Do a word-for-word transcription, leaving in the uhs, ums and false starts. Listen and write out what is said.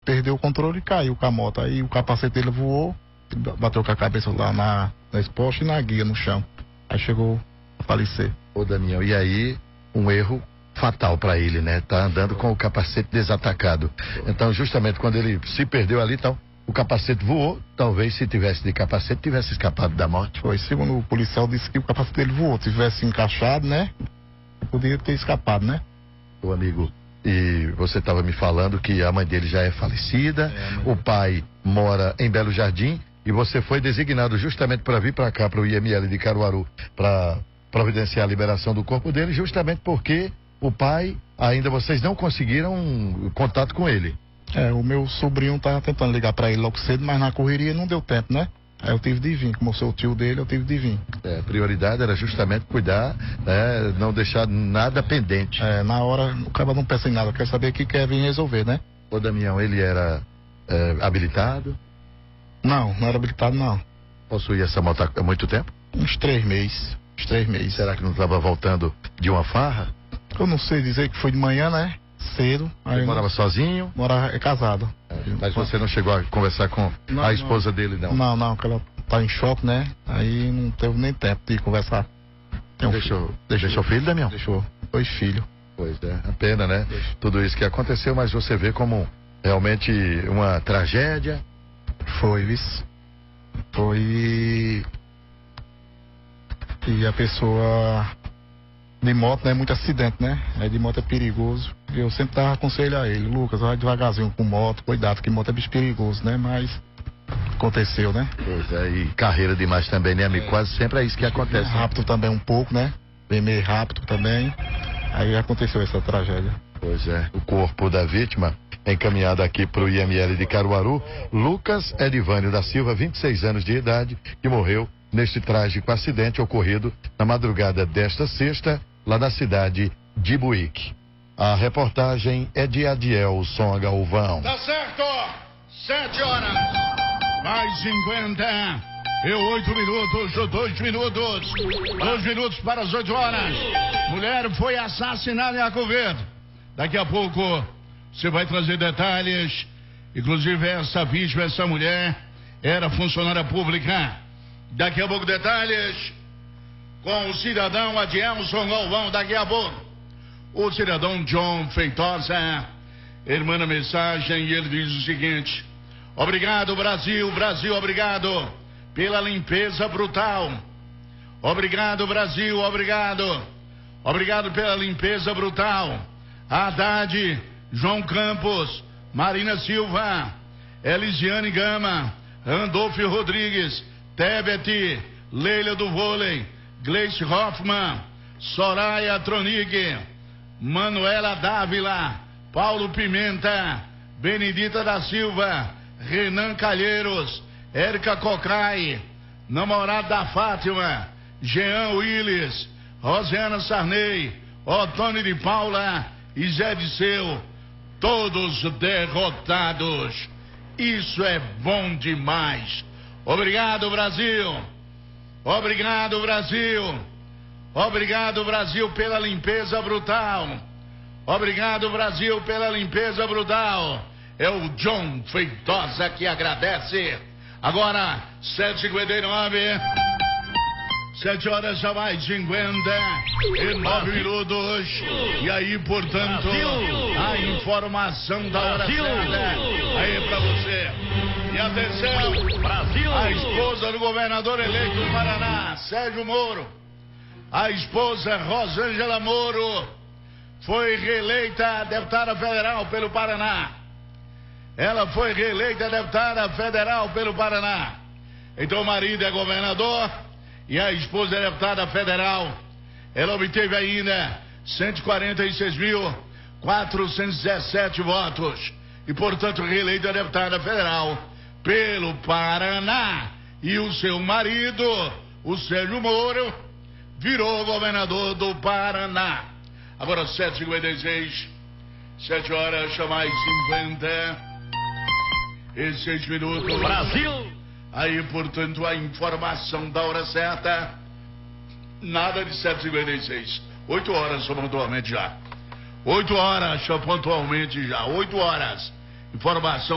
perdeu o controle e caiu com a moto. Aí o capacete dele voou, bateu com a cabeça lá na, na exposta e na guia no chão. Aí chegou a falecer. Ô Damião, e aí um erro fatal para ele, né? Tá andando com o capacete desatacado. Então, justamente quando ele se perdeu ali, então, o capacete voou. Talvez se tivesse de capacete, tivesse escapado da morte. Foi, segundo o policial, disse que o capacete dele voou. Se tivesse encaixado, né? Poderia ter escapado, né? O amigo, e você estava me falando que a mãe dele já é falecida, é, o pai mora em Belo Jardim e você foi designado justamente para vir para cá, para o I M L de Caruaru, para providenciar a liberação do corpo dele, justamente porque o pai, ainda vocês não conseguiram contato com ele. É, o meu sobrinho tava tentando ligar para ele logo cedo, mas na correria não deu tempo, né? Aí eu tive de vir, como eu sou o tio dele, eu tive de vir. É, a prioridade era justamente cuidar, né, não deixar nada pendente. É, na hora o cara não pensa em nada, quer saber que quer vir resolver, né? Ô Damião, ele era é, habilitado? Não, não era habilitado não. Possuía essa moto há muito tempo? Uns três meses, uns três meses. Será que não estava voltando de uma farra? Eu não sei dizer que foi de manhã, né? Cedo. Ele morava não... sozinho? Morava, é casado. É, mas você não chegou a conversar com não, a esposa não. dele, não? Não, não, porque ela tá em choque, né? Aí não teve nem tempo de conversar. Tem um deixou, filho. Deixou filho, Damião? Deixou, dois filhos. Pois é, a pena, né? Deixou. Tudo isso que aconteceu, mas você vê como realmente uma tragédia. Foi, isso. Foi... E a pessoa... De moto, né? Muito acidente, né? É, de moto é perigoso. Eu sempre tava aconselhando a ele, Lucas, vai devagarzinho com moto, cuidado, que moto é bicho perigoso, né? Mas aconteceu, né? Pois é, e carreira demais também, né, amigo? É. Quase sempre é isso que acontece. Rápido também um pouco, né? Bem meio rápido também. Aí aconteceu essa tragédia. Pois é, o corpo da vítima é encaminhado aqui para o I M L de Caruaru. Lucas Edivânio da Silva, vinte e seis anos de idade, que morreu neste trágico acidente ocorrido na madrugada desta sexta, lá na cidade de Buíque. A reportagem é de Adielson Galvão. Tá certo! Sete horas, mais cinquenta e oito minutos, dois minutos, dois minutos para as oito horas. Mulher foi assassinada em Arco Verde. Daqui a pouco você vai trazer detalhes. Inclusive essa vítima, essa mulher, era funcionária pública. Daqui a pouco detalhes com o cidadão Adielson Galvão. Daqui a pouco o cidadão John Feitosa, ele manda mensagem e ele diz o seguinte: obrigado Brasil, Brasil, obrigado pela limpeza brutal. Obrigado Brasil, obrigado. Obrigado pela limpeza brutal. Haddad, João Campos, Marina Silva, Elisiane Gama, Randolfo Rodrigues, Tebet, Leila do Vôlei, Gleice Hoffmann, Soraya Tronig, Manuela Dávila, Paulo Pimenta, Benedita da Silva, Renan Calheiros, Érica Cocai, namorado da Fátima, Jean Willis, Rosiana Sarney, Otônio de Paula e Zé Disseu, todos derrotados. Isso é bom demais. Obrigado, Brasil. Obrigado, Brasil. Obrigado, Brasil, pela limpeza brutal. Obrigado, Brasil, pela limpeza brutal. É o John Feitosa que agradece. Agora, sete e cinquenta e nove. Sete horas já mais cinquenta e nove minutos. E aí, portanto, a informação da hora certa aí pra você. E atenção, Brasil. A esposa do governador eleito do Paraná, Sérgio Moro, a esposa Rosângela Moro, foi reeleita deputada federal pelo Paraná. Ela foi reeleita deputada federal pelo Paraná. Então o marido é governador e a esposa é deputada federal. Ela obteve ainda cento e quarenta e seis mil quatrocentos e dezessete votos e, portanto, reeleita deputada federal pelo Paraná. E o seu marido, o Sérgio Moro, virou governador do Paraná. Agora sete e cinquenta e seis, sete horas, mais cinquenta e seis minutos. Brasil! Aí, portanto, a informação da hora certa. Nada de sete e cinquenta e seis. oito horas só pontualmente já. oito horas só pontualmente já. oito horas. Informação.